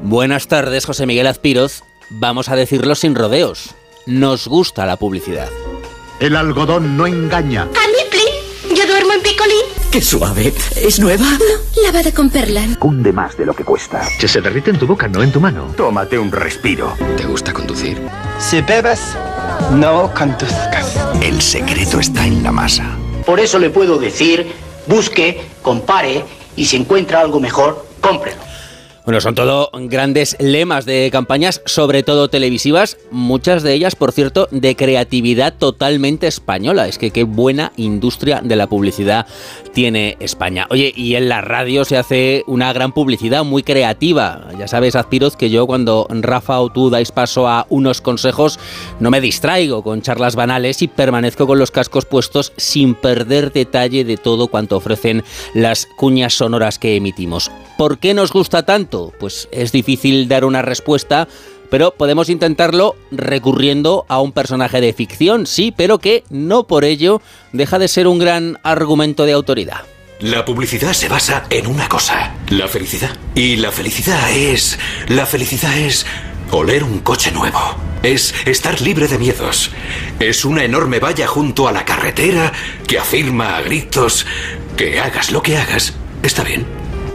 Buenas tardes, José Miguel Azpiroz. Vamos a decirlo sin rodeos. Nos gusta la publicidad. El algodón no engaña. A mí, Plin. Yo duermo en picolín. ¡Qué suave! ¿Es nueva? No, lavada con Perlan. Cunde más de lo que cuesta. Que se derrite en tu boca, no en tu mano. Tómate un respiro. ¿Te gusta conducir? Si bebes, no conduzcas. El secreto está en la masa. Por eso le puedo decir, busque, compare y si encuentra algo mejor, cómprelo. Bueno, son todo grandes lemas de campañas, sobre todo televisivas, muchas de ellas, por cierto, de creatividad totalmente española. Es que qué buena industria de la publicidad tiene España. Oye, y en la radio se hace una gran publicidad muy creativa. Ya sabes, Azpiroz, que yo cuando Rafa o tú dais paso a unos consejos, no me distraigo con charlas banales y permanezco con los cascos puestos sin perder detalle de todo cuanto ofrecen las cuñas sonoras que emitimos. ¿Por qué nos gusta tanto? Pues es difícil dar una respuesta, pero podemos intentarlo recurriendo a un personaje de ficción, sí, pero que no por ello deja de ser un gran argumento de autoridad. La publicidad se basa en una cosa, la felicidad. Y la felicidad es oler un coche nuevo. Es estar libre de miedos. Es una enorme valla junto a la carretera que afirma a gritos que hagas lo que hagas, está bien.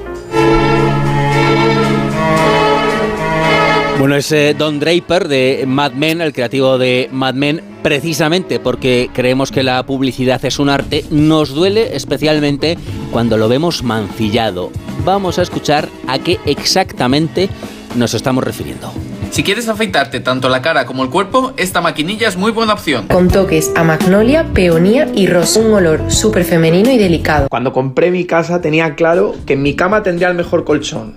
Bueno, es Don Draper de Mad Men, el creativo de Mad Men, precisamente porque creemos que la publicidad es un arte, nos duele especialmente cuando lo vemos mancillado. Vamos a escuchar a qué exactamente nos estamos refiriendo. Si quieres afeitarte tanto la cara como el cuerpo, esta maquinilla es muy buena opción. Con toques a magnolia, peonía y rosa. Un olor súper femenino y delicado. Cuando compré mi casa tenía claro que en mi cama tendría el mejor colchón.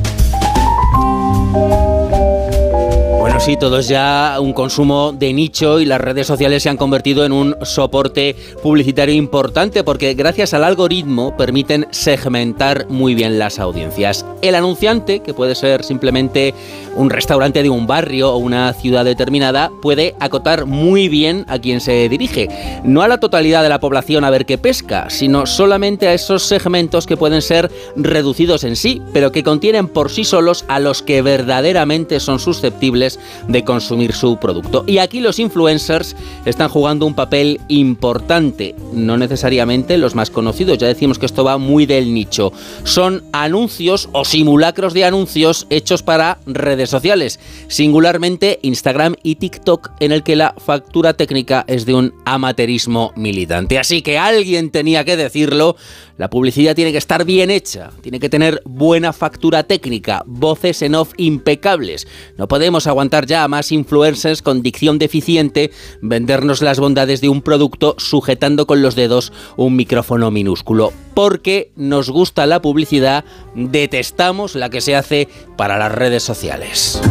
Bueno, sí, todo es ya un consumo de nicho y las redes sociales se han convertido en un soporte publicitario importante porque gracias al algoritmo permiten segmentar muy bien las audiencias. El anunciante, que puede ser simplemente un restaurante de un barrio o una ciudad determinada, puede acotar muy bien a quien se dirige. No a la totalidad de la población a ver qué pesca, sino solamente a esos segmentos que pueden ser reducidos en sí, pero que contienen por sí solos a los que verdaderamente son susceptibles de consumir su producto. Y aquí los influencers están jugando un papel importante, no necesariamente los más conocidos, ya decimos que esto va muy del nicho. Son anuncios o simulacros de anuncios hechos para redes sociales, singularmente Instagram y TikTok, en el que la factura técnica es de un amateurismo militante. Así que alguien tenía que decirlo, la publicidad tiene que estar bien hecha, tiene que tener buena factura técnica, voces en off impecables. No podemos aguantar ya a más influencers con dicción deficiente vendernos las bondades de un producto sujetando con los dedos un micrófono minúsculo. Porque nos gusta la publicidad, detestamos la que se hace para las redes sociales.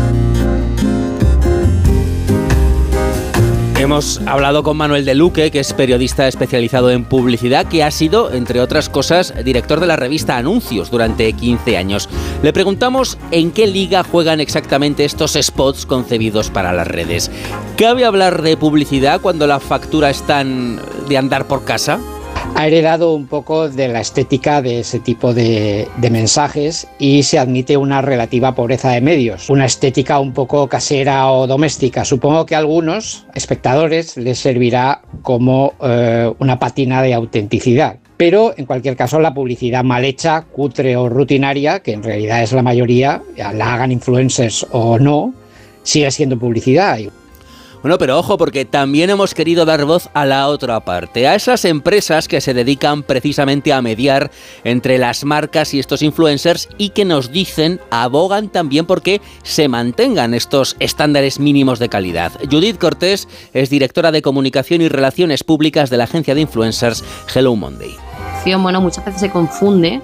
Hemos hablado con Manuel de Luque, que es periodista especializado en publicidad, que ha sido, entre otras cosas, director de la revista Anuncios durante 15 años. Le preguntamos en qué liga juegan exactamente estos spots concebidos para las redes. ¿Cabe hablar de publicidad cuando la factura es tan de andar por casa? Ha heredado un poco de la estética de ese tipo de mensajes y se admite una relativa pobreza de medios, una estética un poco casera o doméstica. Supongo que a algunos espectadores les servirá como una pátina de autenticidad. Pero, en cualquier caso, la publicidad mal hecha, cutre o rutinaria, que en realidad es la mayoría, la hagan influencers o no, sigue siendo publicidad. Bueno, pero ojo, porque también hemos querido dar voz a la otra parte, a esas empresas que se dedican precisamente a mediar entre las marcas y estos influencers y que nos dicen, abogan también porque se mantengan estos estándares mínimos de calidad. Judith Cortés es directora de Comunicación y Relaciones Públicas de la agencia de influencers Hello Monday. Bueno, muchas veces se confunde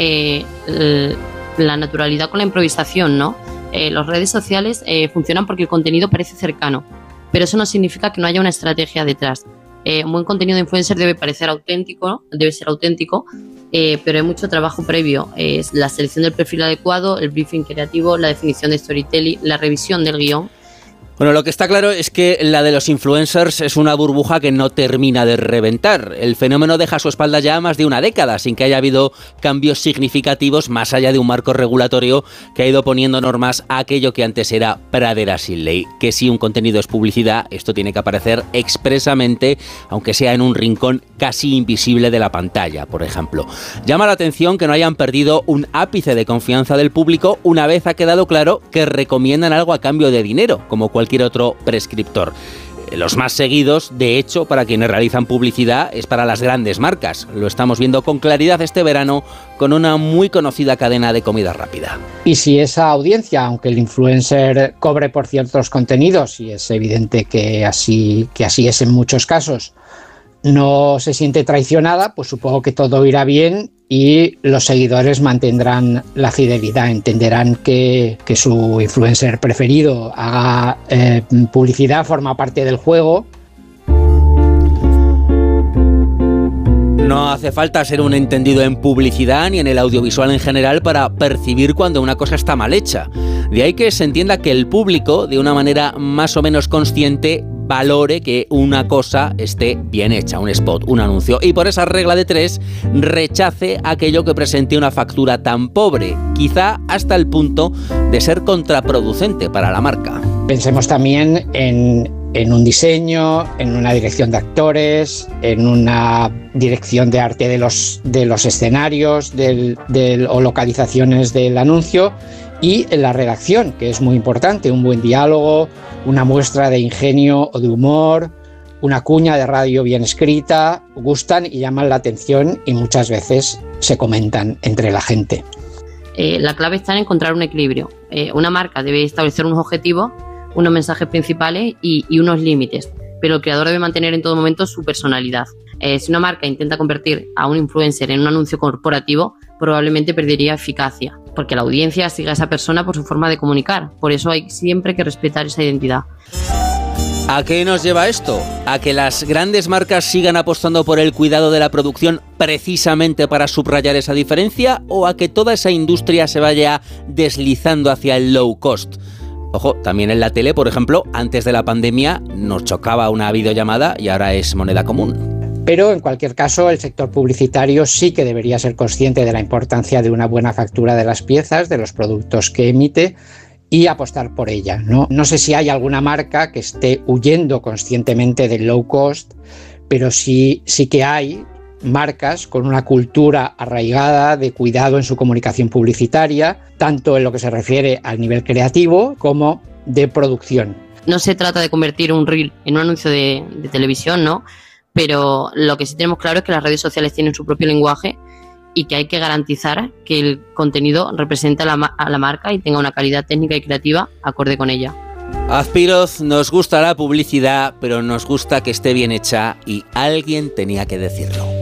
la naturalidad con la improvisación, ¿no? Las redes sociales funcionan porque el contenido parece cercano, pero eso no significa que no haya una estrategia detrás. Un buen contenido de influencer debe ser auténtico, pero hay mucho trabajo previo. Es la selección del perfil adecuado, el briefing creativo, la definición de storytelling, la revisión del guión Bueno, lo que está claro es que la de los influencers es una burbuja que no termina de reventar. El fenómeno deja a su espalda ya más de una década, sin que haya habido cambios significativos más allá de un marco regulatorio que ha ido poniendo normas a aquello que antes era pradera sin ley. Que si un contenido es publicidad, esto tiene que aparecer expresamente, aunque sea en un rincón casi invisible de la pantalla, por ejemplo. Llama la atención que no hayan perdido un ápice de confianza del público una vez ha quedado claro que recomiendan algo a cambio de dinero, como cualquier otro prescriptor. Los más seguidos, de hecho, para quienes realizan publicidad, es para las grandes marcas. Lo estamos viendo con claridad este verano con una muy conocida cadena de comida rápida. Y si esa audiencia, aunque el influencer cobre por ciertos contenidos, y es evidente que así es en muchos casos, no se siente traicionada, pues supongo que todo irá bien y los seguidores mantendrán la fidelidad, entenderán que su influencer preferido haga publicidad, forma parte del juego. No hace falta ser un entendido en publicidad ni en el audiovisual en general para percibir cuando una cosa está mal hecha. De ahí que se entienda que el público, de una manera más o menos consciente, valore que una cosa esté bien hecha, un spot, un anuncio, y por esa regla de 3 rechace aquello que presente una factura tan pobre, quizá hasta el punto de ser contraproducente para la marca. Pensemos también en un diseño, en una dirección de actores, en una dirección de arte de los escenarios o localizaciones del anuncio, y en la redacción, que es muy importante, un buen diálogo, una muestra de ingenio o de humor, una cuña de radio bien escrita, gustan y llaman la atención y muchas veces se comentan entre la gente. La clave está en encontrar un equilibrio. Una marca debe establecer unos objetivos, unos mensajes principales y unos límites, pero el creador debe mantener en todo momento su personalidad. Si una marca intenta convertir a un influencer en un anuncio corporativo, probablemente perdería eficacia, porque la audiencia sigue a esa persona por su forma de comunicar. Por eso hay siempre que respetar esa identidad. ¿A qué nos lleva esto? ¿A que las grandes marcas sigan apostando por el cuidado de la producción precisamente para subrayar esa diferencia? ¿O a que toda esa industria se vaya deslizando hacia el low cost? Ojo, también en la tele, por ejemplo, antes de la pandemia nos chocaba una videollamada y ahora es moneda común. Pero en cualquier caso, el sector publicitario sí que debería ser consciente de la importancia de una buena factura de las piezas, de los productos que emite, y apostar por ella, ¿no? No sé si hay alguna marca que esté huyendo conscientemente del low cost, pero sí que hay marcas con una cultura arraigada de cuidado en su comunicación publicitaria, tanto en lo que se refiere al nivel creativo como de producción. No se trata de convertir un reel en un anuncio de televisión, ¿no? Pero lo que sí tenemos claro es que las redes sociales tienen su propio lenguaje y que hay que garantizar que el contenido represente a la marca y tenga una calidad técnica y creativa acorde con ella. Azpiroz, nos gusta la publicidad, pero nos gusta que esté bien hecha y alguien tenía que decirlo.